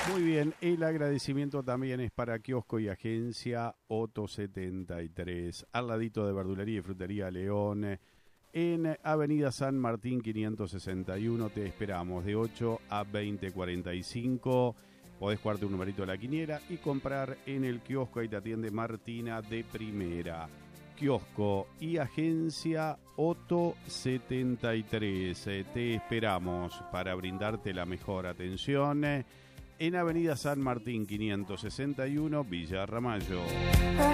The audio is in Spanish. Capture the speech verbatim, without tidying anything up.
Muy bien, el agradecimiento también es para Kiosco y Agencia Otto setenta y tres, al ladito de Verdulería y Frutería León, en Avenida San Martín quinientos sesenta y uno. Te esperamos de ocho a veinte cuarenta y cinco. Podés jugarte un numerito de la quiniela y comprar en el kiosco. Ahí te atiende Martina de Primera. Kiosco y Agencia Otto setenta y tres. Eh, te esperamos para brindarte la mejor atención en Avenida San Martín quinientos sesenta y uno, Villa Ramallo.